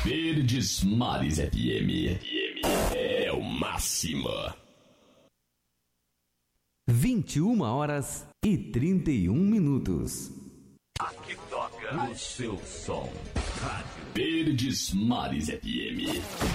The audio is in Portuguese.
Verdes Mares FM. É o máximo. 21h31. Aqui toca o seu som. Rádio Verdes Mares FM.